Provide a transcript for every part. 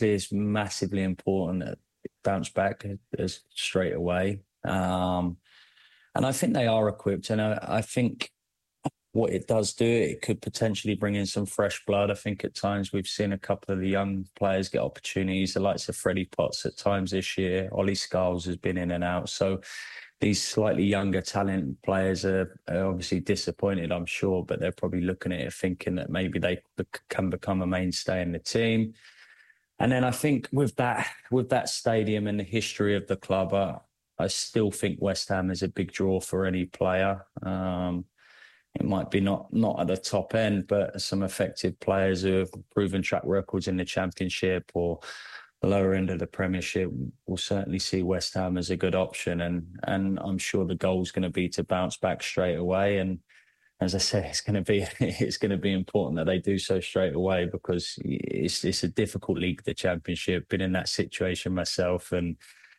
obviously it's massively important that it bounce back as straight away. And I think they are equipped. And I think what it does do, it could potentially bring in some fresh blood. I think at times we've seen a couple of the young players get opportunities, the likes of Freddie Potts at times this year. Ollie Scholes has been in and out. So these slightly younger talent players are obviously disappointed, I'm sure, but they're probably looking at it thinking that maybe they can become a mainstay in the team. And then I think with that stadium and the history of the club, I still think West Ham is a big draw for any player. It might be not at the top end, but some effective players who have proven track records in the Championship or the lower end of the Premiership will certainly see West Ham as a good option. And I'm sure the goal is going to be to bounce back straight away. And as I said, it's going to be important that they do so straight away, because it's a difficult league, the Championship. Been in that situation myself, and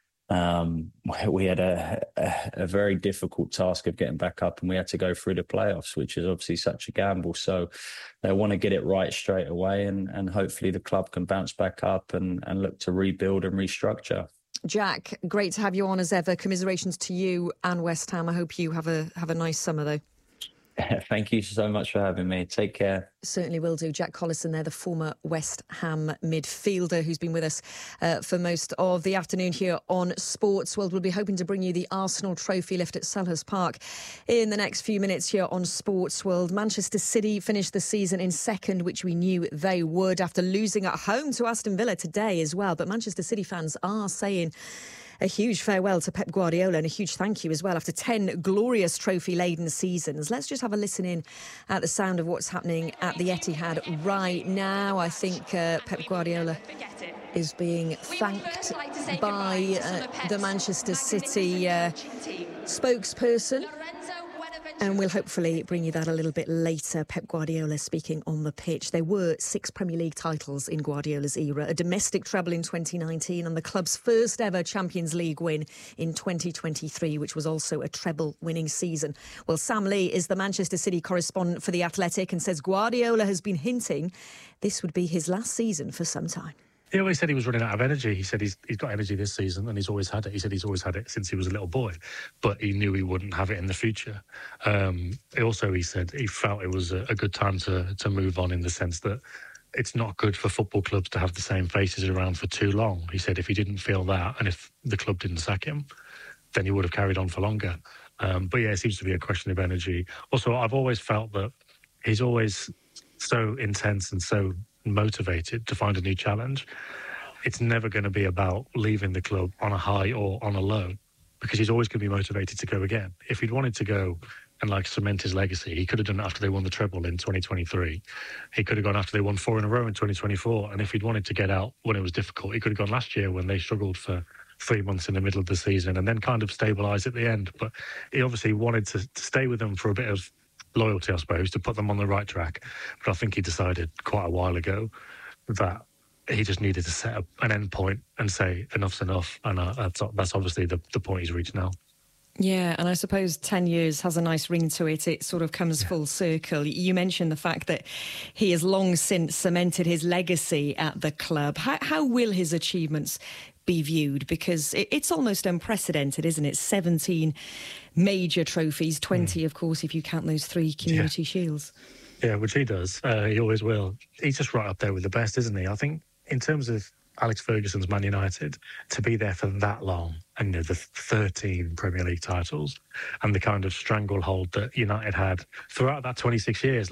we had a very difficult task of getting back up, and we had to go through the playoffs, which is obviously such a gamble. So they want to get it right straight away, and hopefully the club can bounce back up and look to rebuild and restructure. Jack, great to have you on as ever. Commiserations to you and West Ham. I hope you have a nice summer though. Thank you so much for having me. Take care. Certainly will do. Jack Collison there, the former West Ham midfielder who's been with us for most of the afternoon here on Sports World. We'll be hoping to bring you the Arsenal trophy lift at Selhurst Park in the next few minutes here on Sports World. Manchester City finished the season in second, which we knew they would, after losing at home to Aston Villa today as well. But Manchester City fans are saying a huge farewell to Pep Guardiola and a huge thank you as well after 10 glorious trophy-laden seasons. Let's just have a listen in at the sound of what's happening at the Etihad right now. I think Pep Guardiola is being thanked by the Manchester City spokesperson. And we'll hopefully bring you that a little bit later. Pep Guardiola speaking on the pitch. There were 6 Premier League titles in Guardiola's era, a domestic treble in 2019 and the club's first ever Champions League win in 2023, which was also a treble winning season. Well, Sam Lee is the Manchester City correspondent for The Athletic and says Guardiola has been hinting this would be his last season for some time. He always said he was running out of energy. He said he's got energy this season and he's always had it. He said he's always had it since he was a little boy, but he knew he wouldn't have it in the future. He said he felt it was a good time to move on, in the sense that it's not good for football clubs to have the same faces around for too long. He said if he didn't feel that, and if the club didn't sack him, then he would have carried on for longer. But yeah, it seems to be a question of energy. Also, I've always felt that he's always so intense and so motivated to find a new challenge. It's never going to be about leaving the club on a high or on a low, because he's always going to be motivated to go again. If he'd wanted to go and cement his legacy, he could have done it after they won the treble in 2023. He could have gone after they won 4 in a row in 2024. And if he'd wanted to get out when it was difficult, he could have gone last year when they struggled for 3 months in the middle of the season and then kind of stabilised at the end. But he obviously wanted to stay with them for a bit of loyalty, I suppose, to put them on the right track. But I think he decided quite a while ago that he just needed to set up an end point and say enough's enough. And that's obviously the point he's reached now. Yeah, and I suppose 10 years has a nice ring to it. It sort of comes full circle. You mentioned the fact that he has long since cemented his legacy at the club. How will his achievements be viewed? Because it's almost unprecedented, isn't it? 17 major trophies, 20, of course, if you count those 3 community shields. Yeah, which he does. He always will. He's just right up there with the best, isn't he? I think in terms of Alex Ferguson's Man United, to be there for that long, and the 13 Premier League titles and the kind of stranglehold that United had throughout that 26 years,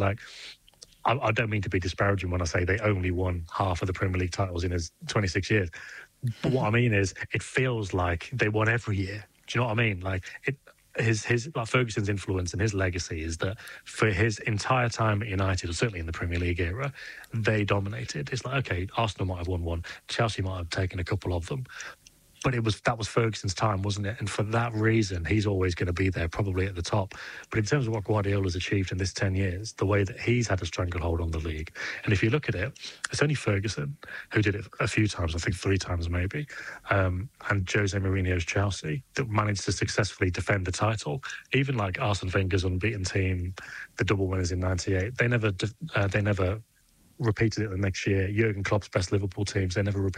I don't mean to be disparaging when I say they only won half of the Premier League titles in his 26 years. But what I mean is, it feels like they won every year. Do you know what I mean? His Ferguson's influence and his legacy is that for his entire time at United, or certainly in the Premier League era, they dominated. It's okay, Arsenal might have won one, Chelsea might have taken a couple of them, but that was Ferguson's time, wasn't it? And for that reason, he's always going to be there, probably at the top. But in terms of what Guardiola's achieved in this 10 years, the way that he's had a stranglehold on the league, and if you look at it, it's only Ferguson who did it a few times, I think 3 times maybe, and Jose Mourinho's Chelsea, that managed to successfully defend the title. Even Arsene Wenger's unbeaten team, the double winners in '98, they never repeated it the next year. Jurgen Klopp's best Liverpool teams, they never repeated